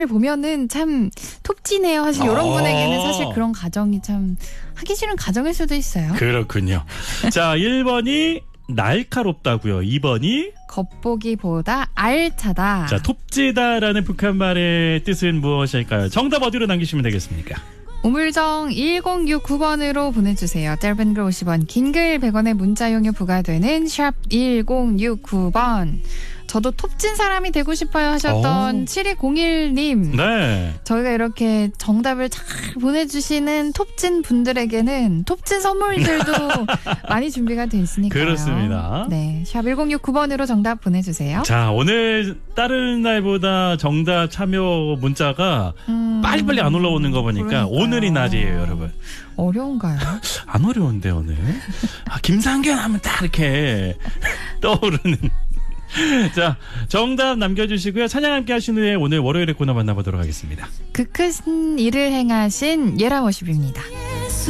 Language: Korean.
보면은 참 톱지네요. 사실 이런 분에게는 사실 그런 가정이 참 하기 싫은 가정일 수도 있어요. 그렇군요. 자, 1번이 날카롭다고요. 2번이 겉보기보다 알차다. 자, 톱지다라는 북한말의 뜻은 무엇일까요? 정답 어디로 남기시면 되겠습니까? 우물정 1069번으로 보내주세요. 짧은 글 50원, 긴 글 100원의 문자용료 부과되는 샵 1069번. 저도 톱진 사람이 되고 싶어요 하셨던 7201님. 네. 저희가 이렇게 정답을 잘 보내주시는 톱진 분들에게는 톱진 선물들도 많이 준비가 돼 있으니까요. 그렇습니다. 네, 샵 1069번으로 정답 보내주세요. 자, 오늘 다른 날보다 정답 참여 문자가 빨리빨리 안 올라오는 거 보니까 그러니까요. 오늘이 날이에요, 여러분. 어려운가요? 안 어려운데 오늘. 김상견 하면 딱 이렇게 떠오르는. 자, 정답 남겨주시고요. 찬양 함께 하신 후에 오늘 월요일의 코너 만나보도록 하겠습니다. 그 큰 일을 행하신 예라워십입니다.